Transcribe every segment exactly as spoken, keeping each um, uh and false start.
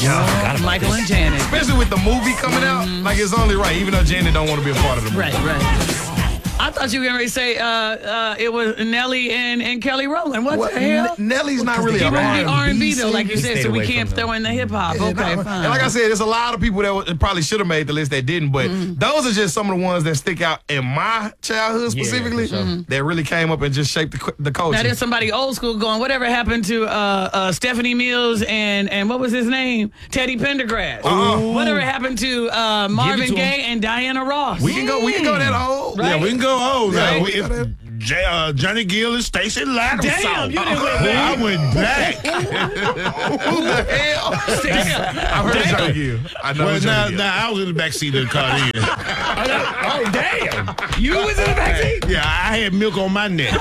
Oh, Michael and Janet. Especially with the movie coming out, like it's only right, even though Janet don't want to be a part of the movie. Right, right. I thought you were going to say uh, uh, it was Nelly and, and Kelly Rowland. What Well, the hell? N- Nelly's not really He a won't be R R and and B B though, like you said, Stayed so we away can't from throw in the hip hop. Okay, fine. And like I said, there's a lot of people that w- probably should have made the list that didn't, but those are just some of the ones that stick out in my childhood Yeah, specifically for sure. that really came up and just shaped the, cu- the culture. Now there's somebody old school going, whatever happened to uh, uh, Stephanie Mills and and what was his name? Teddy Pendergrass. Uh-uh. Whatever happened to uh, Marvin to Gaye and Diana Ross? we can go. We can go that old. Right. Yeah, we can go old. Yeah, now. we We- got that. J- uh, Johnny Gill and Stacey Laddle Damn, song. you done went back. I went back. Who the hell? Damn. I heard Damn. Johnny Gill. I know Well, Johnny now, Gill. now I was in the backseat of the car then. Oh, damn. You was in the backseat? Yeah, I had milk on my neck.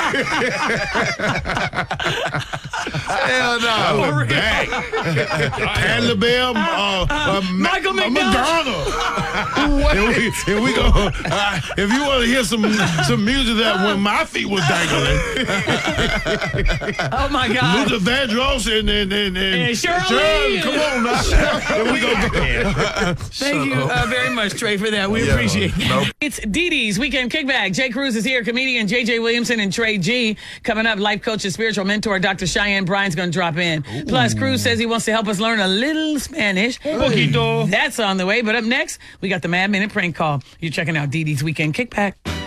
Hell no. I went back. Patti LaBelle, uh, uh, Michael Ma- McDonald. McDonald. and, we, and we go. Uh, if you want to hear some some music that when my feet was dangling, Oh, my God. Luther Vandross and and and, and, And Shirley. Shirley, come on now. And we go. Thank you uh, very much, Trey, for that. We Yeah, appreciate it. nope. It's Dee Dee's Weekend Kickback. Jay Cruz is here, comedian J J Williamson and Trey G. Coming up, life coach and spiritual mentor Doctor Cheyenne Bryan's going to drop in. Plus, Cruz says he wants to help us learn a little Spanish. Poquito. That's on the way. But up next, we got the Mad Minute prank call. You're checking out Dee Dee's Weekend Kickback.